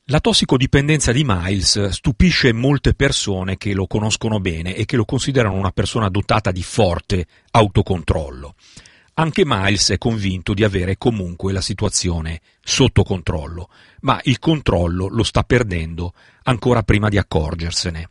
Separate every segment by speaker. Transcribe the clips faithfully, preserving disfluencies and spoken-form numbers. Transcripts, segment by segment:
Speaker 1: La tossicodipendenza di Miles stupisce molte persone che lo conoscono bene e che lo considerano una persona dotata di forte autocontrollo. Anche Miles è convinto di avere comunque la situazione sotto controllo, ma il controllo lo sta perdendo ancora prima di accorgersene.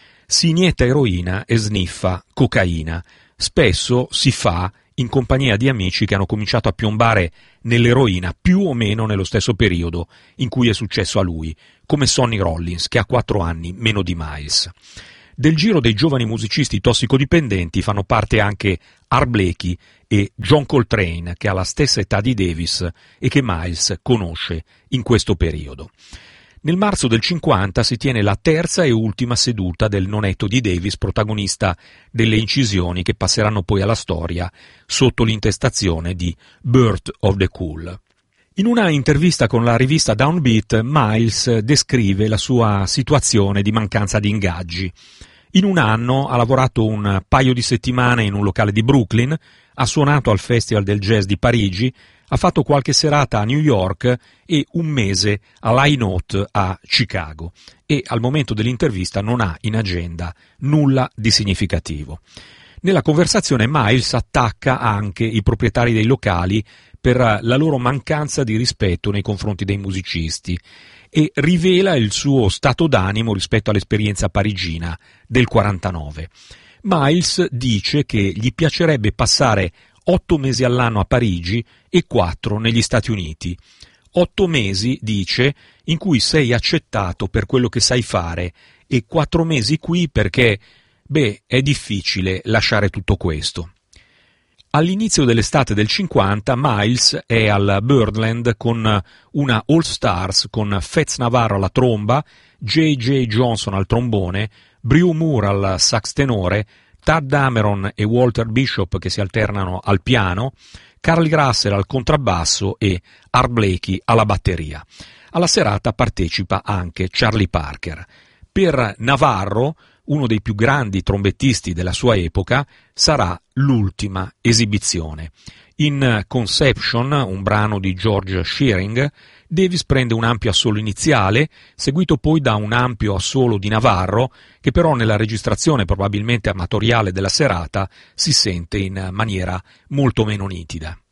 Speaker 1: Si inietta eroina e sniffa cocaina. Spesso si fa in compagnia di amici che hanno cominciato a piombare nell'eroina più o meno nello stesso periodo in cui è successo a lui, come Sonny Rollins, che ha quattro anni meno di Miles. Del giro dei giovani musicisti tossicodipendenti fanno parte anche Art Blakey e John Coltrane, che ha la stessa età di Davis e che Miles conosce in questo periodo. Nel marzo del cinquanta si tiene la terza e ultima seduta del nonetto di Davis, protagonista delle incisioni che passeranno poi alla storia sotto l'intestazione di Birth of the Cool. In una intervista con la rivista Downbeat, Miles descrive la sua situazione di mancanza di ingaggi. In un anno ha lavorato un paio di settimane in un locale di Brooklyn, ha suonato al Festival del Jazz di Parigi, ha fatto qualche serata a New York e un mese all'High Note a Chicago e al momento dell'intervista non ha in agenda nulla di significativo. Nella conversazione Miles attacca anche i proprietari dei locali per la loro mancanza di rispetto nei confronti dei musicisti e rivela il suo stato d'animo rispetto all'esperienza parigina del quarantanove. Miles dice che gli piacerebbe passare otto mesi all'anno a Parigi e quattro negli Stati Uniti. Otto mesi, dice, in cui sei accettato per quello che sai fare e quattro mesi qui perché, beh, è difficile lasciare tutto questo. All'inizio dell'estate del cinquanta, Miles è al Birdland con una All Stars con Fats Navarro alla tromba, J J Johnson al trombone, Brew Moore al sax tenore, Tad Dameron e Walter Bishop che si alternano al piano, Carly Russell al contrabbasso e Art Blakey alla batteria. Alla serata partecipa anche Charlie Parker. Per Navarro, uno dei più grandi trombettisti della sua epoca, sarà l'ultima esibizione. In Conception, un brano di George Shearing, Davis prende un ampio assolo iniziale, seguito poi da un ampio assolo di Navarro, che però nella registrazione probabilmente amatoriale della serata si sente in maniera molto meno nitida.